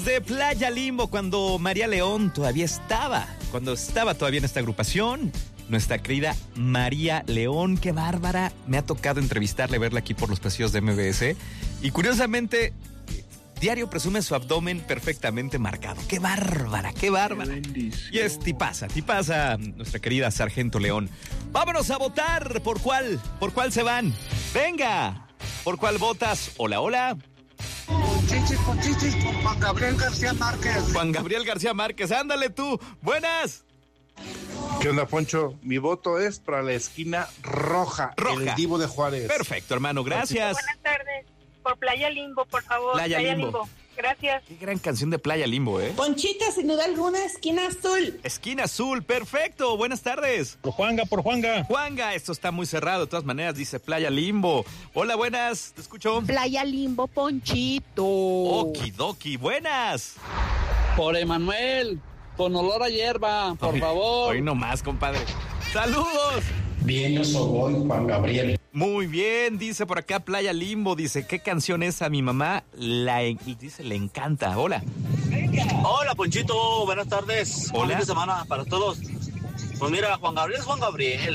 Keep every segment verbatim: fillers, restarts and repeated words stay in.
De Playa Limbo, cuando María León todavía estaba, cuando estaba todavía en esta agrupación, nuestra querida María León, qué bárbara, me ha tocado entrevistarle, verla aquí por los pasillos de M B S, y curiosamente, diario presume su abdomen perfectamente marcado, qué bárbara, qué bárbara, y es tipaza, tipaza, nuestra querida Sargento León. Vámonos a votar, ¿por cuál? ¿Por cuál se van? Venga, ¿por cuál votas? Hola, hola. Chichis, con chichis, con Juan Gabriel García Márquez. Juan Gabriel García Márquez, ándale tú. Buenas. ¿Qué onda, Poncho? Mi voto es para la esquina roja, roja. El Divo de Juárez. Perfecto, hermano, gracias. Buenas tardes. Por Playa Limbo, por favor. Playa, Playa Limbo. Limbo. Gracias. Qué gran canción de Playa Limbo, ¿eh? Ponchita, sin duda alguna, esquina azul. Esquina azul, perfecto. Buenas tardes. Por Juanga, por Juanga. Juanga, esto está muy cerrado. De todas maneras, dice Playa Limbo. Hola, buenas. ¿Te escucho? Playa Limbo, Ponchito. Okidoki, buenas. Por Emanuel, con olor a hierba, por hoy, favor. Hoy nomás, compadre. ¡Saludos! Bien, yo soy Juan Gabriel. Muy bien, dice por acá Playa Limbo, dice, ¿qué canción es a mi mamá? La, dice, le encanta. Hola. Hola, Ponchito, buenas tardes. Hola. Buen fin de semana para todos. Pues mira, Juan Gabriel es Juan Gabriel.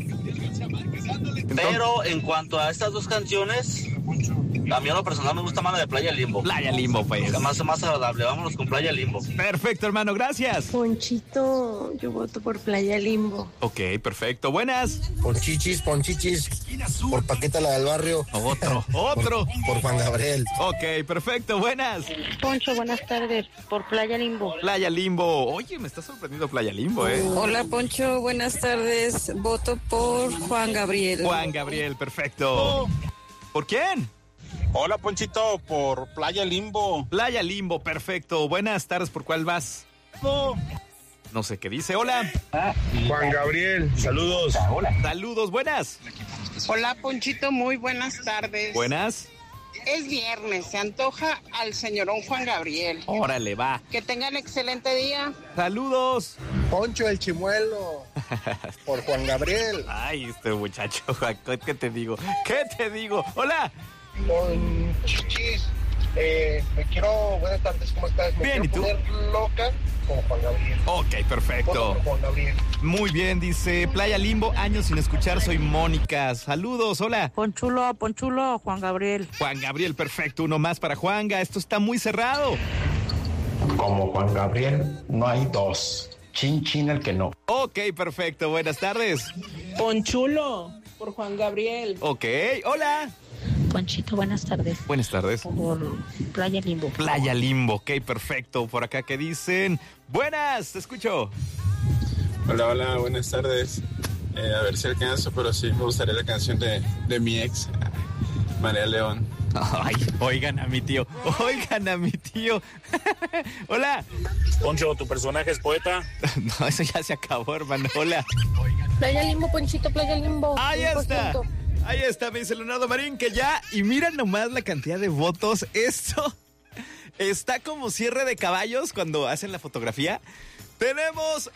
Entonces, pero en cuanto a estas dos canciones, a mí a lo personal me gusta más la de Playa Limbo. Playa Limbo, pues. Más, más agradable, vámonos con Playa Limbo. Perfecto, hermano, gracias. Ponchito, yo voto por Playa Limbo. Ok, perfecto, buenas. Ponchichis, ponchichis, por Paquita la del barrio. Otro, otro. Por, por Juan Gabriel. Ok, perfecto, buenas. Poncho, buenas tardes, por Playa Limbo. Playa Limbo. Oye, me está sorprendiendo Playa Limbo, ¿eh? Hola, Poncho, buenas tardes. Voto por Juan Gabriel. Juan Gabriel, perfecto. ¿Por quién? Hola, Ponchito, por Playa Limbo. Playa Limbo, perfecto. Buenas tardes, ¿por cuál vas? No. No sé qué dice. Hola. Juan Gabriel, saludos. Hola. Saludos, buenas. Hola, Ponchito, muy buenas tardes. Buenas. Es viernes, se antoja al señorón Juan Gabriel. Órale, va. Que tengan excelente día. Saludos. Poncho el Chimuelo, por Juan Gabriel. Ay, este muchacho, ¿qué te digo? ¿Qué te digo? Hola. Ponchichis, eh, me quiero, buenas tardes, ¿cómo estás? Me bien, quiero ¿y tú? Poner loca con Juan Gabriel. Ok, perfecto. Juan Gabriel. Muy bien, dice Playa Limbo, años sin escuchar, soy Mónica. Saludos, hola. Ponchulo, Ponchulo, Juan Gabriel. Juan Gabriel, perfecto, uno más para Juanga, esto está muy cerrado. Como Juan Gabriel, no hay dos. Chin, chin, el que no. Ok, perfecto, buenas tardes. Ponchulo, por Juan Gabriel. Ok, hola. Ponchito, buenas tardes. Buenas tardes. Por Playa Limbo. Playa Limbo, ok, perfecto. Por acá, ¿qué dicen? Buenas, te escucho. Hola, hola, buenas tardes. Eh, a ver si alcanzo, pero sí me gustaría la canción de, de mi ex, María León. Ay, oigan a mi tío, oigan a mi tío. Hola. Poncho, ¿tu personaje es poeta? No, eso ya se acabó, hermano. Hola. Playa Limbo, Ponchito, Playa Limbo. Ahí está. Ahí está, me dice Leonardo Marín, que ya, y mira nomás la cantidad de votos. Esto está como cierre de caballos cuando hacen la fotografía. Tenemos